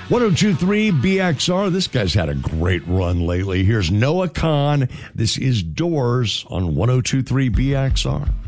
1023 BXR. This guy's had a great run lately. Here's Noah Kahan. This is Doors on 1023 BXR.